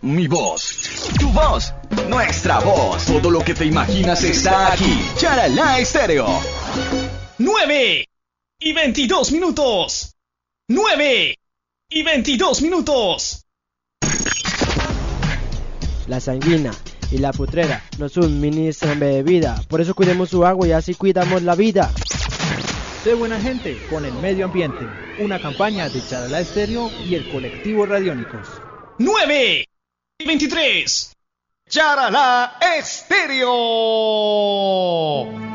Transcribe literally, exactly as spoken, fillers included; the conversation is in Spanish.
Mi voz, tu voz, nuestra voz. Todo lo que te imaginas está aquí. Charalá Estéreo. nueve y veintidós minutos. nueve y veintidós minutos. La sanguina y la putrera nos suministran bebida. Por eso cuidemos su agua y así cuidamos la vida. Sé buena gente con el medio ambiente. Una campaña de Charalá Estéreo y el colectivo Radiónicos. nueve y veintitrés. Charalá Estéreo.